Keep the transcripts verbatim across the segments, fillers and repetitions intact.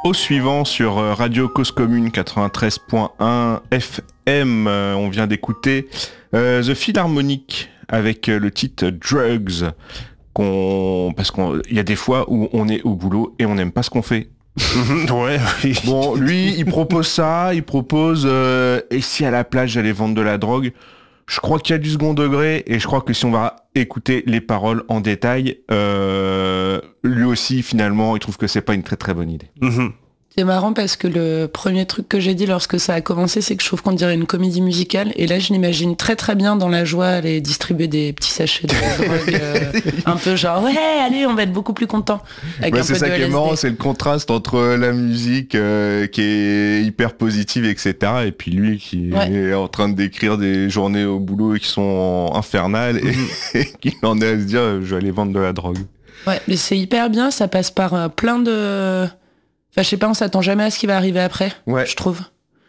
Au suivant sur Radio Cause Commune quatre-vingt-treize point un F M, euh, on vient d'écouter euh, The Philharmonic avec euh, le titre Drugs, qu'on... parce qu'il y a des fois où on est au boulot et on n'aime pas ce qu'on fait. Ouais, oui. Bon, lui, il propose ça, il propose euh, et si à la place j'allais vendre de la drogue. Je crois qu'il y a du second degré et je crois que si on va écouter les paroles en détail, euh, lui aussi finalement il trouve que c'est pas une très très bonne idée. Mm-hmm. C'est marrant parce que le premier truc que j'ai dit lorsque ça a commencé, c'est que je trouve qu'on dirait une comédie musicale. Et là, je l'imagine très très bien dans la joie aller distribuer des petits sachets de drogue, euh, un peu genre ouais, allez, on va être beaucoup plus content. Avec Ouais, un c'est peu ça de qui est L S D. marrant, c'est le contraste entre la musique euh, qui est hyper positive, et cetera. Et puis lui qui Ouais. est en train de décrire des journées au boulot qui sont infernales et, et qui en est à se dire je vais aller vendre de la drogue. Ouais, mais c'est hyper bien, ça passe par euh, plein de... Enfin, je sais pas, on s'attend jamais à ce qui va arriver après, Ouais. je trouve.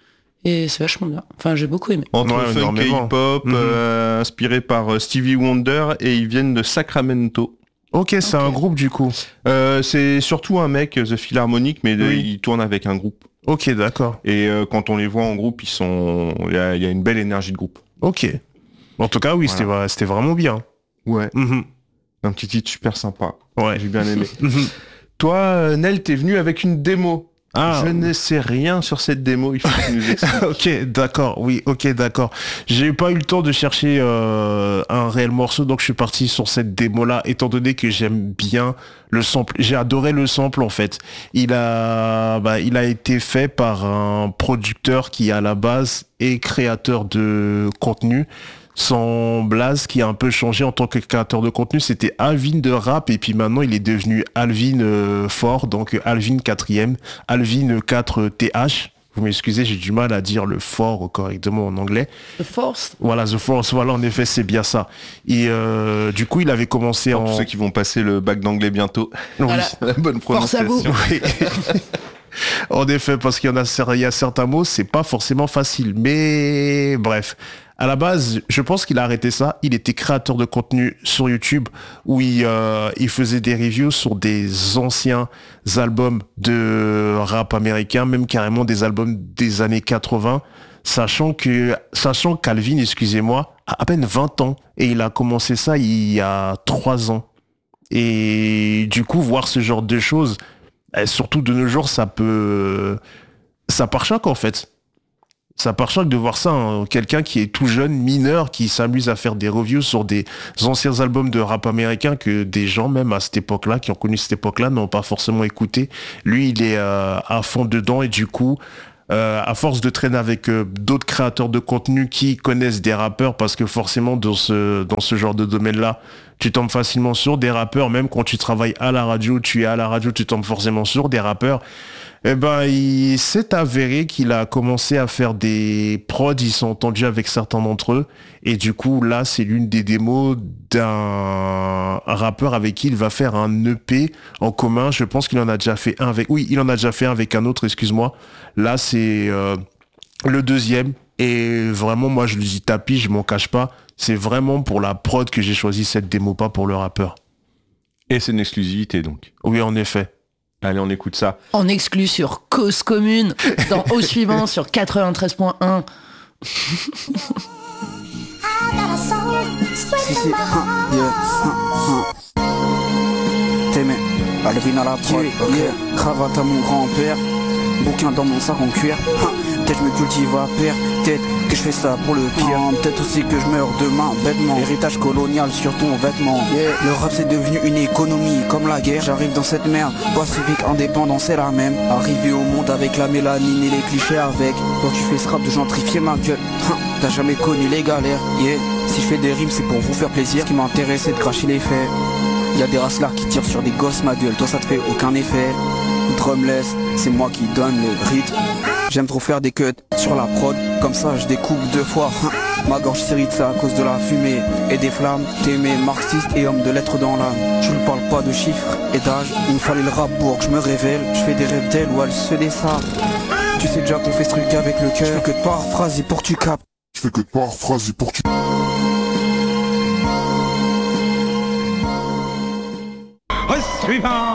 Et c'est vachement bien. Enfin, j'ai beaucoup aimé. Entre Ouais, funk et énormément. hip-hop, Mhm. euh, inspiré par euh, Stevie Wonder, et ils viennent de Sacramento. Ok, c'est Ok. un groupe du coup. Euh, c'est surtout un mec, The Philharmonic, mais de- Oui. il tourne avec un groupe. Ok, d'accord. Et euh, quand on les voit en groupe, ils sont, il y a, il y a une belle énergie de groupe. Ok. En tout cas, oui, Voilà. c'était, vra- c'était vraiment bien. Ouais. Mhm. Un petit titre super sympa. Ouais. J'ai bien aimé. Mhm. Toi, euh, Nel, t'es venu avec une démo. Ah. Je ne sais rien sur cette démo. Il faut que tu nous expliques. Ok, d'accord, oui, ok, d'accord. J'ai pas eu le temps de chercher euh, un réel morceau, donc je suis parti sur cette démo-là, étant donné que j'aime bien le sample. J'ai adoré le sample, en fait. Il a, bah, il a été fait par un producteur qui, à la base, est créateur de contenu. Son blaze qui a un peu changé en tant que créateur de contenu, c'était Alvin de rap, et puis maintenant il est devenu Alvin euh, fort, donc Alvin quatrième, Alvin quatre T H. Vous m'excusez, j'ai du mal à dire le fort correctement en anglais. The Force. Voilà, The Force, voilà, en effet, c'est bien ça. Et euh, du coup, il avait commencé Pour en... tous ceux qui vont passer le bac d'anglais bientôt. Oui. Voilà. La bonne Force à prononciation. vous. Oui. En effet, parce qu'il y en a, cer- il y a certains mots, c'est pas forcément facile. Mais bref, à la base, je pense qu'il a arrêté ça. Il était créateur de contenu sur YouTube où il, euh, il faisait des reviews sur des anciens albums de rap américain, même carrément des albums des années quatre-vingts. Sachant que, sachant qu'Alvin, excusez-moi, a à peine vingt ans et il a commencé ça il y a trois ans. Et du coup, voir ce genre de choses, eh, surtout de nos jours, ça peut... Ça part choc, en fait. Ça part choc de voir ça, hein. Quelqu'un qui est tout jeune, mineur, qui s'amuse à faire des reviews sur des anciens albums de rap américain que des gens, même à cette époque-là, qui ont connu cette époque-là, n'ont pas forcément écouté. Lui, il est euh, à fond dedans et du coup... Euh, à force de traîner avec euh, d'autres créateurs de contenu qui connaissent des rappeurs, parce que forcément dans ce, dans ce genre de domaine-là, tu tombes facilement sur des rappeurs, même quand tu travailles à la radio, tu es à la radio, tu tombes forcément sur des rappeurs. Eh ben, il s'est avéré qu'il a commencé à faire des prods, ils sont entendus avec certains d'entre eux, et du coup, là, c'est l'une des démos d'un rappeur avec qui il va faire un E P en commun. Je pense qu'il en a déjà fait un avec... Oui, il en a déjà fait un avec un autre, excuse-moi. Là, c'est euh, le deuxième, et vraiment, moi, je lui dis tapis, je m'en cache pas. C'est vraiment pour la prod que j'ai choisi cette démo, pas pour le rappeur. Et c'est une exclusivité donc. Oui, en effet. Allez, on écoute ça. En exclu sur Cause Commune, dans Au suivant sur quatre-vingt-treize point un. Si, si, hein, yeah, hein, hein. T'aimais, Alvin à la prod, yeah. Cravate à mon grand-père, bouquin dans mon sac en cuir, hein. Peut-être je me cultive à perdre, peut-être que je fais ça pour le pire, hein. Peut-être aussi que je meurs demain, bêtement. Héritage colonial sur ton vêtement, yeah. Le rap c'est devenu une économie, comme la guerre. J'arrive dans cette merde, pacifique, indépendant, c'est la même. Arrivé au monde avec la mélanine et les clichés avec. Toi tu fais ce rap de gentrifier ma gueule, hein. T'as jamais connu les galères, yeah. Si je fais des rimes c'est pour vous faire plaisir. Ce qui m'intéresse c'est de cracher les faits. Y'a des racelards qui tirent sur des gosses ma gueule. Toi ça te fait aucun effet. Drumless, c'est moi qui donne le rythme. J'aime trop faire des cuts sur la prod. Comme ça je découpe deux fois. Ma gorge s'irrite ça à cause de la fumée et des flammes. T'aimais marxiste et homme de lettres dans l'âme. Je ne parle pas de chiffres et d'âge. Il me fallait le rap pour que je me révèle. Je fais des rêves d'elle ou elle se déçave. Tu sais déjà qu'on fait ce truc avec le cœur. Je fais que de paraphraser pour que tu captes. Je fais que de paraphraser pour que tu... Au suivant